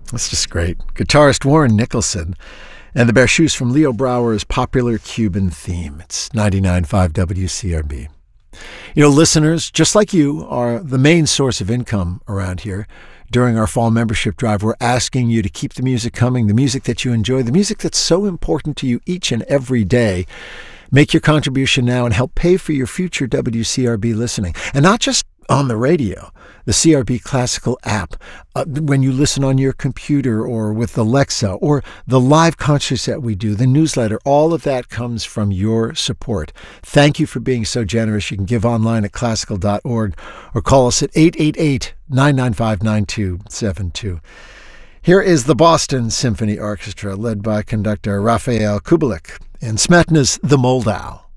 That's just great. Guitarist Warren Nicholson and the Bare Shoes from Leo Brower's popular Cuban theme. It's 99.5 WCRB. You know, listeners, just like you, are the main source of income around here. During our fall membership drive, we're asking you to keep the music coming, the music that you enjoy, the music that's so important to you each and every day. Make your contribution now and help pay for your future WCRB listening. And not just on the radio, the CRB Classical app, when you listen on your computer or with Alexa, or the live concerts that we do, the newsletter, all of that comes from your support. Thank you for being so generous. You can give online at classical.org or call us at 888-995-9272. Here is the Boston Symphony Orchestra, led by conductor Rafael Kubelik, in Smetana's The Moldau.